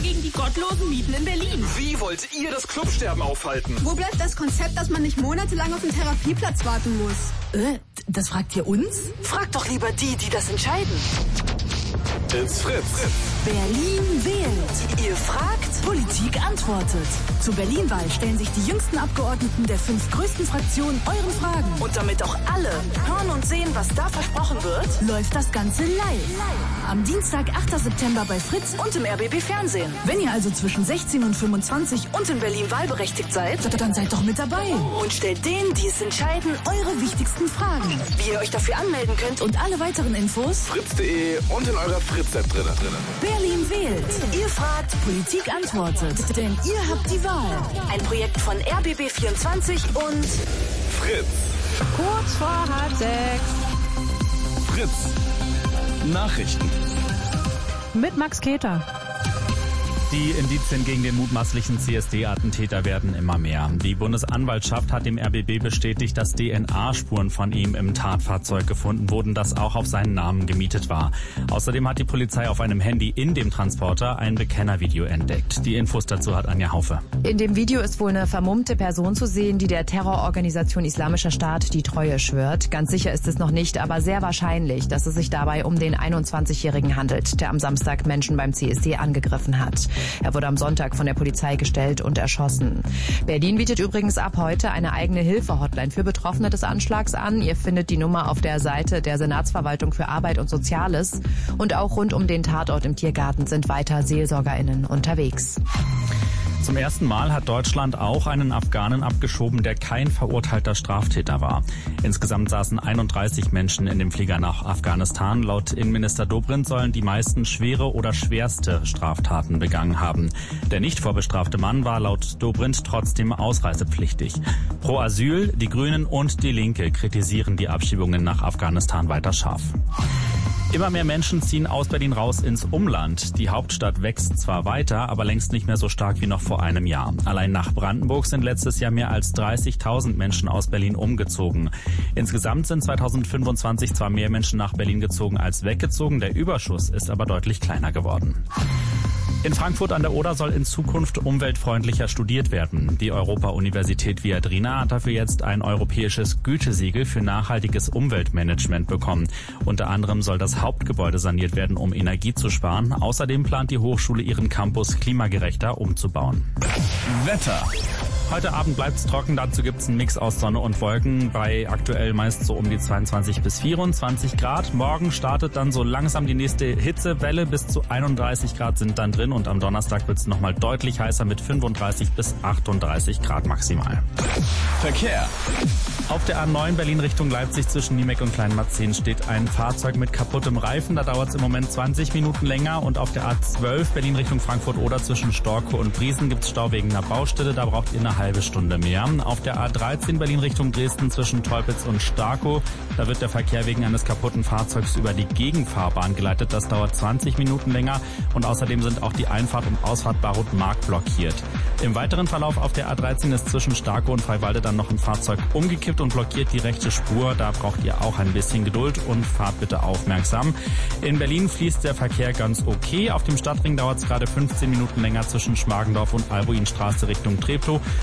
gegen die gottlosen Mieten in Berlin. Wie wollt ihr das Clubsterben aufhalten? Wo bleibt das Konzept, dass man nicht monatelang auf den Therapieplatz warten muss? Das fragt ihr uns? Fragt doch lieber die das entscheiden. It's Fritz. Berlin wählt. Ihr fragt, Politik antwortet. Zur Berlin-Wahl stellen sich die jüngsten Abgeordneten der 5 größten Fraktionen euren Fragen. und damit auch alle hören und sehen, was da versprochen wird, Läuft das Ganze live. Am Dienstag, 8. September bei Fritz. und im RBB Fernsehen. Wenn ihr also zwischen 16 und 25 Und in Berlin wahlberechtigt seid dann seid doch mit dabei. und stellt denen, die es entscheiden, Eure wichtigsten Fragen. wie ihr euch dafür anmelden könnt. Und alle weiteren Infos Fritz.de und in eurer Fritz-App drin. Berlin wählt. Ihr fragt, Politik antwortet. Denn ihr habt die Wahl. ein Projekt von RBB24 und Fritz. Kurz vor 5:30. Fritz. Nachrichten. Mit Max Keter. Die Indizien gegen den mutmaßlichen CSD-Attentäter werden immer mehr. Die Bundesanwaltschaft hat dem RBB bestätigt, dass DNA-Spuren von ihm im Tatfahrzeug gefunden wurden, das auch auf seinen Namen gemietet war. Außerdem hat die Polizei auf einem Handy in dem Transporter ein Bekennervideo entdeckt. Die Infos dazu hat Anja Haufe. In dem Video ist wohl eine vermummte Person zu sehen, die der Terrororganisation Islamischer Staat die Treue schwört. Ganz sicher ist es noch nicht, aber sehr wahrscheinlich, dass es sich dabei um den 21-Jährigen handelt, der am Samstag Menschen beim CSD angegriffen hat. Er wurde am Sonntag von der Polizei gestellt und erschossen. Berlin bietet übrigens ab heute eine eigene Hilfe-Hotline für Betroffene des Anschlags an. Ihr findet die Nummer auf der Seite der Senatsverwaltung für Arbeit und Soziales. Und auch rund um den Tatort im Tiergarten sind weiter SeelsorgerInnen unterwegs. Zum ersten Mal hat Deutschland auch einen Afghanen abgeschoben, der kein verurteilter Straftäter war. Insgesamt saßen 31 Menschen in dem Flieger nach Afghanistan. Laut Innenminister Dobrindt sollen die meisten schwere oder schwerste Straftaten begangen haben. Der nicht vorbestrafte Mann war laut Dobrindt trotzdem ausreisepflichtig. Pro Asyl, die Grünen und die Linke kritisieren die Abschiebungen nach Afghanistan weiter scharf. Immer mehr Menschen ziehen aus Berlin raus ins Umland. Die Hauptstadt wächst zwar weiter, aber längst nicht mehr so stark wie noch vor einem Jahr. Allein nach Brandenburg sind letztes Jahr mehr als 30.000 Menschen aus Berlin umgezogen. Insgesamt sind 2025 zwar mehr Menschen nach Berlin gezogen als weggezogen, der Überschuss ist aber deutlich kleiner geworden. In Frankfurt an der Oder soll in Zukunft umweltfreundlicher studiert werden. Die Europa-Universität Viadrina hat dafür jetzt ein europäisches Gütesiegel für nachhaltiges Umweltmanagement bekommen. Unter anderem soll das Hauptgebäude saniert werden, um Energie zu sparen. Außerdem plant die Hochschule ihren Campus klimagerechter umzubauen. Wetter. Heute Abend bleibt's trocken, dazu gibt's einen Mix aus Sonne und Wolken bei aktuell meist so um die 22 bis 24 Grad. Morgen startet dann so langsam die nächste Hitzewelle, bis zu 31 Grad sind dann drin und am Donnerstag wird's nochmal deutlich heißer mit 35 bis 38 Grad maximal. Verkehr. Auf der A9 Berlin Richtung Leipzig zwischen Niemek und Kleinmarzahn steht ein Fahrzeug mit kaputtem Reifen. Da dauert's im Moment 20 Minuten länger. Und auf der A12 Berlin Richtung Frankfurt-Oder zwischen Storkow und Briesen gibt's Stau wegen einer Baustelle. Da braucht ihr eine halbe Stunde mehr. Auf der A13 Berlin Richtung Dresden zwischen Teupitz und Starkow. Da wird der Verkehr wegen eines kaputten Fahrzeugs über die Gegenfahrbahn geleitet. Das dauert 20 Minuten länger. Und außerdem sind auch die Einfahrt und Ausfahrt Barut-Mark blockiert. Im weiteren Verlauf auf der A13 ist zwischen Starkow und Freiwalde dann noch ein Fahrzeug umgekippt und blockiert die rechte Spur. Da braucht ihr auch ein bisschen Geduld und fahrt bitte aufmerksam. In Berlin fließt der Verkehr ganz okay. Auf dem Stadtring dauert es gerade 15 Minuten länger zwischen Schmargendorf und Albuinstraße Richtung Treptow.